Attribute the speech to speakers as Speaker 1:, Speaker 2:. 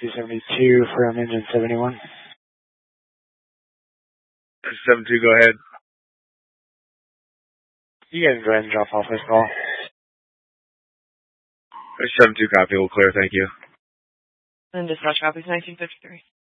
Speaker 1: 272 from engine 71.
Speaker 2: 72, go ahead.
Speaker 1: You guys go ahead and drop off this call.
Speaker 2: 72, copy, we'll clear, thank you.
Speaker 3: And dispatch copies 1953.